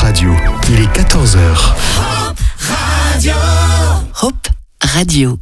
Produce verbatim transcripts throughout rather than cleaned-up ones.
Radio. Il est quatorze heures. Hope Radio. Hope Radio.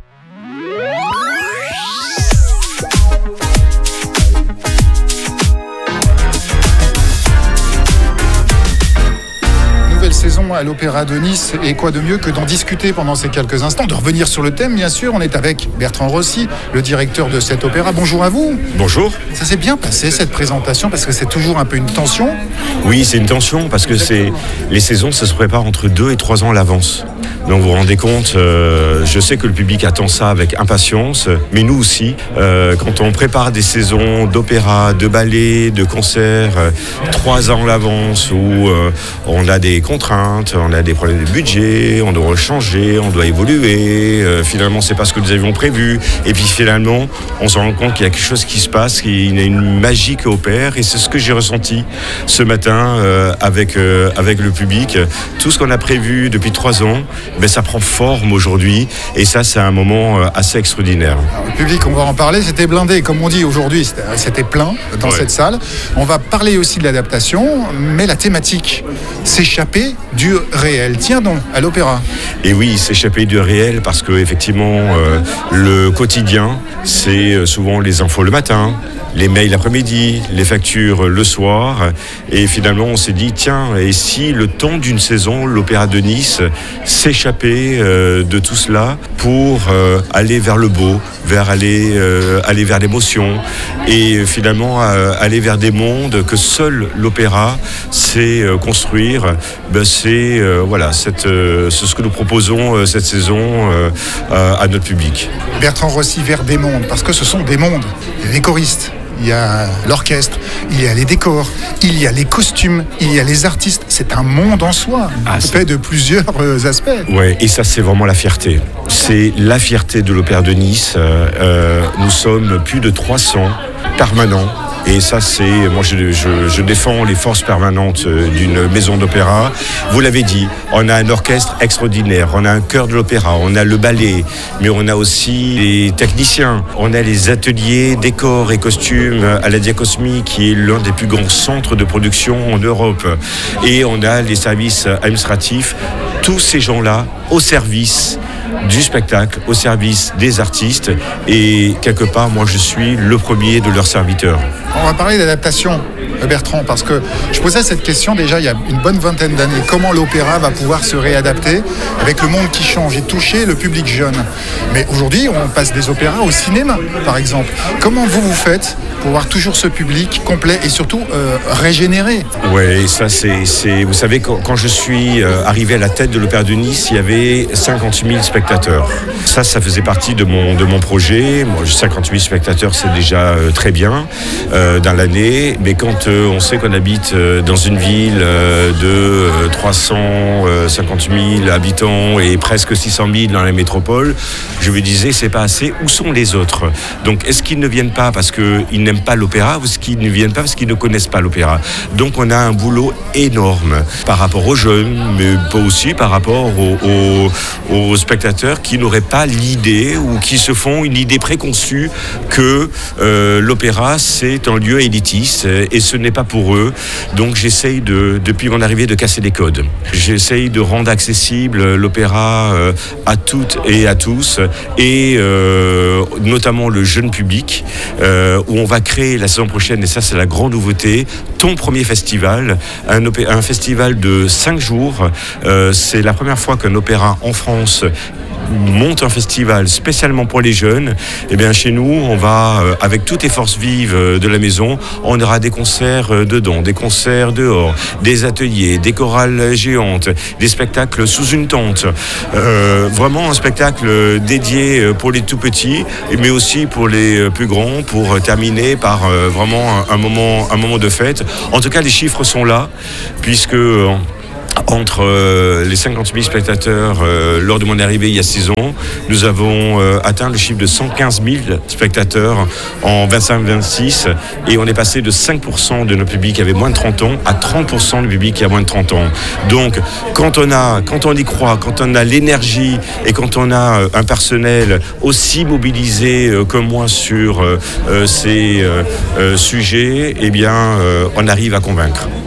Saison à l'Opéra de Nice, et quoi de mieux que d'en discuter pendant ces quelques instants, de revenir sur le thème, bien sûr. On est avec Bertrand Rossi, le directeur de cet opéra. Bonjour à vous. Bonjour. Ça s'est bien passé cette présentation, parce que c'est toujours un peu une tension. Oui, c'est une tension parce que c'est les saisons, ça se prépare entre deux et trois ans à l'avance. Donc vous vous rendez compte, euh, je sais que le public attend ça avec impatience, mais nous aussi, euh, quand on prépare des saisons d'opéra, de ballet, de concerts, euh, trois ans à l'avance, où euh, on a des contraintes, on a des problèmes de budget, on doit changer, on doit évoluer, euh, finalement c'est pas ce que nous avions prévu, et puis finalement on se rend compte qu'il y a quelque chose qui se passe, qu'il y a une magie qui opère, et c'est ce que j'ai ressenti ce matin euh, avec, euh, avec le public. Tout ce qu'on a prévu depuis trois ans, ben, ça prend forme aujourd'hui, et ça c'est un moment euh, assez extraordinaire. Alors, le public, on va en parler, c'était blindé, comme on dit aujourd'hui, c'était, c'était plein dans ouais. cette salle. On va parler aussi de l'adaptation, mais la thématique, s'échapper du réel. Tiens donc, à l'opéra. Et oui, s'échapper du réel, parce que effectivement, euh, le quotidien, c'est souvent les infos le matin, les mails l'après-midi, les factures le soir, et finalement on s'est dit tiens, et si le temps d'une saison, l'Opéra de Nice s'échappait euh, de tout cela pour euh, aller vers le beau, vers aller euh, aller vers l'émotion, et finalement euh, aller vers des mondes que seul l'opéra sait euh, construire. Ben, c'est euh, voilà, cette, euh, c'est ce que nous proposons euh, cette saison euh, euh, à notre public. Bertrand Rossi, vers des mondes, parce que ce sont des mondes, les choristes. Il y a l'orchestre, il y a les décors, il y a les costumes, il y a les artistes. C'est un monde en soi, ah, fait de plusieurs euh, aspects. Ouais, et ça, c'est vraiment la fierté. C'est la fierté de l'Opéra de Nice. Euh, nous sommes plus de trois cents permanents. Et ça, c'est, moi, je, je, je défends les forces permanentes d'une maison d'opéra. Vous l'avez dit, on a un orchestre extraordinaire, on a un chœur de l'opéra, on a le ballet, mais on a aussi les techniciens, on a les ateliers, décors et costumes à la Diacosmie, qui est l'un des plus grands centres de production en Europe. Et on a les services administratifs, tous ces gens-là au service du spectacle, au service des artistes, et quelque part, moi, je suis le premier de leurs serviteurs. On va parler d'adaptation, Bertrand, parce que je posais cette question déjà il y a une bonne vingtaine d'années. Comment l'opéra va pouvoir se réadapter avec le monde qui change et toucher le public jeune? Mais aujourd'hui, on passe des opéras au cinéma, par exemple. Comment vous vous faites pour avoir toujours ce public complet et surtout euh, régénéré? Oui, ça c'est, c'est... Vous savez, quand, quand je suis arrivé à la tête de l'Opéra de Nice, il y avait cinquante mille spectateurs. Ça, ça faisait partie de mon, de mon projet. Moi, cinquante mille spectateurs, c'est déjà euh, très bien euh, dans l'année. Mais quand euh, on sait qu'on habite euh, dans une ville euh, de euh, trois cent cinquante mille habitants et presque six cent mille dans la métropole, je me disais, c'est pas assez. Où sont les autres? Donc, est-ce qu'ils ne viennent pas parce qu'ils n'aiment pas l'opéra, ou est-ce qu'ils ne viennent pas parce qu'ils ne connaissent pas l'opéra? Donc, on a un boulot énorme par rapport aux jeunes, mais pas aussi par rapport aux, aux, aux spectateurs qui n'auraient pas l'idée ou qui se font une idée préconçue que euh, l'opéra, c'est un lieu élitiste, et ce n'est pas pour eux. Donc, j'essaye de, depuis mon arrivée, de casser les codes. J'essaye de rendre accessible l'opéra euh, à toutes et à tous, et euh, notamment le jeune public, euh, où on va créer la saison prochaine, et ça c'est la grande nouveauté, ton premier festival, un, opé- un festival de cinq jours. Euh, c'est la première fois qu'un opéra en France monte un festival spécialement pour les jeunes. Et bien chez nous, on va, euh, avec toutes les forces vives euh, de la maison, on aura des concerts euh, dedans, des concerts dehors, des ateliers, des chorales géantes, des spectacles sous une tente. Euh, vraiment un spectacle dédié pour les tout petits, mais aussi pour les plus grands, pour terminer par euh, vraiment un, un, moment, un moment de fête. En tout cas, les chiffres sont là, puisque euh, entre euh, les cinquante mille spectateurs euh, lors de mon arrivée il y a six ans, nous avons euh, atteint le chiffre de cent quinze mille spectateurs en vingt-cinq vingt-six, et on est passé de cinq pour cent de notre public qui avait moins de trente ans à trente pour cent du public qui a moins de trente ans. Donc quand on a, quand on y croit, quand on a l'énergie et quand on a euh, un personnel aussi mobilisé euh, que moi sur euh, ces euh, euh, sujets, eh bien euh, on arrive à convaincre.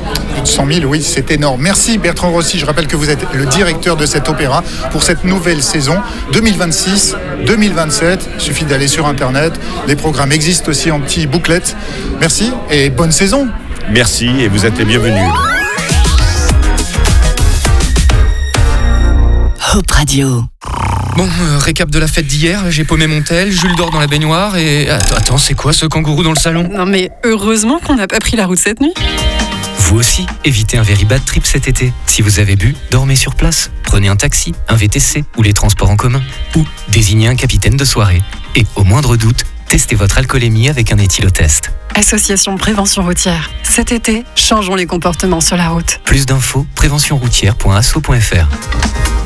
cent mille, oui, c'est énorme. Merci Bertrand Rossi, je rappelle que vous êtes le directeur de cet opéra pour cette nouvelle saison deux mille vingt-six deux mille vingt-sept. Il suffit d'aller sur Internet, les programmes existent aussi en petits bouclettes. Merci et bonne saison. Merci et vous êtes les bienvenus. Hope Radio. Bon, euh, récap de la fête d'hier, j'ai paumé mon tel, Jules dort dans la baignoire et... Attends, attends, c'est quoi ce kangourou dans le salon ? Non mais heureusement qu'on n'a pas pris la route cette nuit. Vous aussi, évitez un very bad trip cet été. Si vous avez bu, dormez sur place. Prenez un taxi, un V T C ou les transports en commun. Ou désignez un capitaine de soirée. Et au moindre doute, testez votre alcoolémie avec un éthylotest. Association Prévention Routière. Cet été, changeons les comportements sur la route. Plus d'infos, prévention routière point asso point f r.